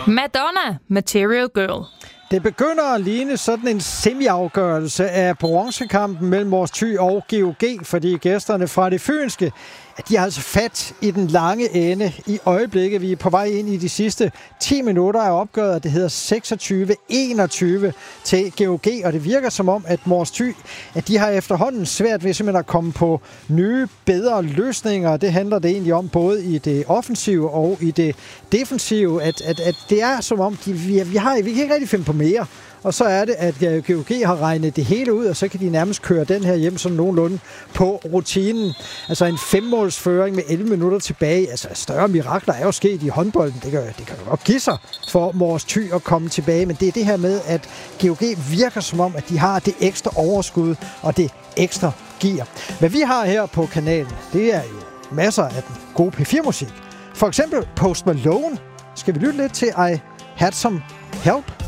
Madonna, Material Girl. Det begynder at ligne sådan en semi-afgørelse af bronzekampen mellem Mors Thy og GOG, fordi gæsterne fra det fynske, de har altså fat i den lange ende i øjeblikket. Vi er på vej ind i de sidste 10 minutter af opgøret, det hedder 26-21 til GOG, og det virker som om, at Mors Thy, at de har efterhånden svært ved simpelthen at komme på nye, bedre løsninger. Det handler det egentlig om både i det offensive og i det defensive, at det er som om, vi kan ikke rigtig finde på mere. Og så er det, at GOG har regnet det hele ud, og så kan de nærmest køre den her hjem sådan nogenlunde på rutinen. Altså en 5-målsføring med 11 minutter tilbage. Altså større mirakler er jo sket i håndbolden. Det kan jo godt give sig for Mors Thy at komme tilbage. Men det er det her med, at GOG virker som om, at de har det ekstra overskud og det ekstra gear. Hvad vi har her på kanalen, det er jo masser af den gode P4-musik. For eksempel Post Malone. Skal vi lytte lidt til I Had Some Help?